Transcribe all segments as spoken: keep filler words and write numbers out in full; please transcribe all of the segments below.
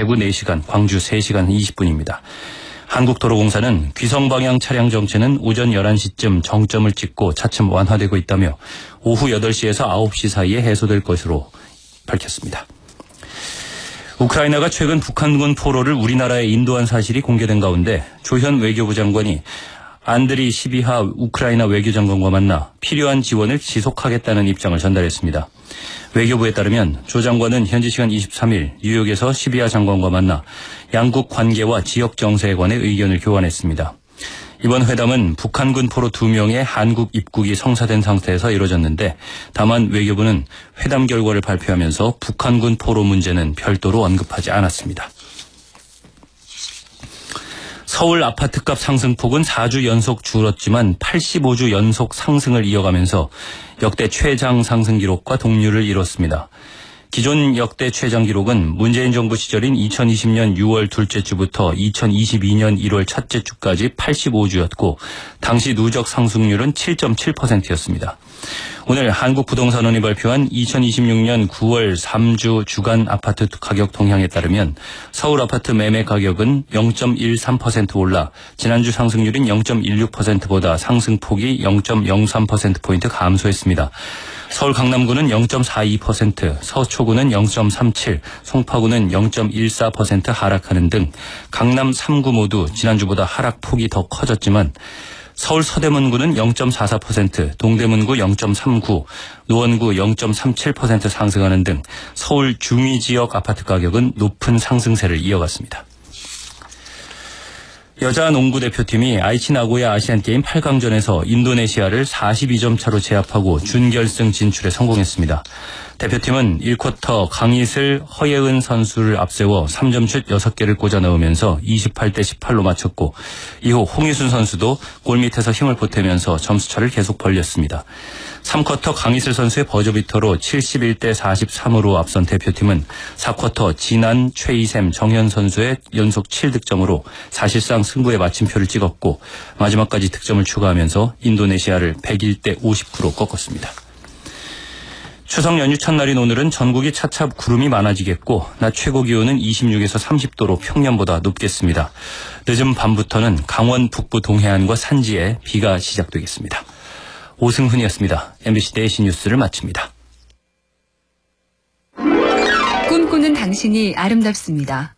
대구 네 시간, 광주 세 시간 이십 분입니다. 한국도로공사는 귀성방향 차량 정체는 오전 열한 시쯤 정점을 찍고 차츰 완화되고 있다며 오후 여덟 시에서 아홉 시 사이에 해소될 것으로 밝혔습니다. 우크라이나가 최근 북한군 포로를 우리나라에 인도한 사실이 공개된 가운데 조현 외교부 장관이 안드리 시비하 우크라이나 외교장관과 만나 필요한 지원을 지속하겠다는 입장을 전달했습니다. 외교부에 따르면 조 장관은 현지 시간 이십삼 일 뉴욕에서 시비하 장관과 만나 양국 관계와 지역 정세에 관해 의견을 교환했습니다. 이번 회담은 북한군 포로 두 명의 한국 입국이 성사된 상태에서 이뤄졌는데 다만 외교부는 회담 결과를 발표하면서 북한군 포로 문제는 별도로 언급하지 않았습니다. 서울 아파트값 상승폭은 사 주 연속 줄었지만 팔십오 주 연속 상승을 이어가면서 역대 최장 상승 기록과 동률을 이뤘습니다. 기존 역대 최장 기록은 문재인 정부 시절인 이천이십 년 유월 둘째 주부터 이천이십이 년 일월 첫째 주까지 팔십오 주였고 당시 누적 상승률은 칠 점 칠 퍼센트였습니다. 오늘 한국부동산원이 발표한 이천이십육 년 구월 삼 주 주간 아파트 가격 동향에 따르면 서울 아파트 매매 가격은 영 점 일삼 퍼센트 올라 지난주 상승률인 영 점 일육 퍼센트보다 상승폭이 영 점 영삼 퍼센트포인트 감소했습니다. 서울 강남구는 영 점 사이 퍼센트, 서초구는 영 점 삼칠, 송파구는 영 점 일사 퍼센트 하락하는 등 강남 삼 구 모두 지난주보다 하락폭이 더 커졌지만 서울 서대문구는 영 점 사사 퍼센트, 동대문구 영 점 삼구, 노원구 영 점 삼칠 퍼센트 상승하는 등 서울 중위 지역 아파트 가격은 높은 상승세를 이어갔습니다. 여자 농구 대표팀이 아이치 나고야 아시안게임 팔 강전에서 인도네시아를 사십이 점 차로 제압하고 준결승 진출에 성공했습니다. 대표팀은 일 쿼터 강희슬, 허예은 선수를 앞세워 삼 점슛 여섯 개를 꽂아 넣으면서 이십팔 대 십팔로 마쳤고 이후 홍희순 선수도 골밑에서 힘을 보태면서 점수차를 계속 벌렸습니다. 삼 쿼터 강희슬 선수의 버저비터로 칠십일 대 사십삼으로 앞선 대표팀은 사 쿼터 진안, 최이샘, 정현 선수의 연속 칠 득점으로 사실상 승부의 마침표를 찍었고 마지막까지 득점을 추가하면서 인도네시아를 백일 대 오십구로 꺾었습니다. 추석 연휴 첫날인 오늘은 전국이 차차 구름이 많아지겠고 낮 최고 기온은 이십육에서 삼십 도로 평년보다 높겠습니다. 늦은 밤부터는 강원 북부 동해안과 산지에 비가 시작되겠습니다. 오승훈이었습니다. 엠비씨 데이시 뉴스를 마칩니다. 꿈꾸는 당신이 아름답습니다.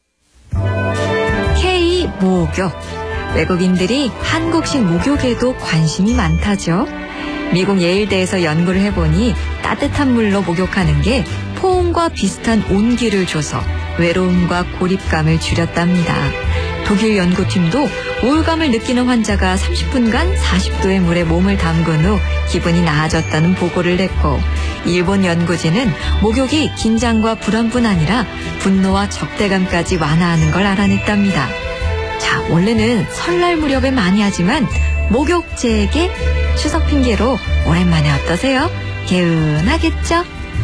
K 목욕. 외국인들이 한국식 목욕에도 관심이 많다죠. 미국 예일대에서 연구를 해보니 따뜻한 물로 목욕하는 게 포옹과 비슷한 온기를 줘서 외로움과 고립감을 줄였답니다. 독일 연구팀도 우울감을 느끼는 환자가 삼십 분간 사십 도의 물에 몸을 담근 후 기분이 나아졌다는 보고를 냈고 일본 연구진은 목욕이 긴장과 불안뿐 아니라 분노와 적대감까지 완화하는 걸 알아냈답니다. 자, 원래는 설날 무렵에 많이 하지만 목욕제에게 추석 핑계로 오랜만에 어떠세요? 개운하겠죠?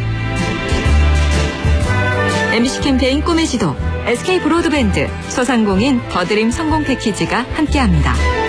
엠비씨 캠페인 꿈의 지도 에스케이 브로드밴드, 소상공인 더드림 성공 패키지가 함께합니다.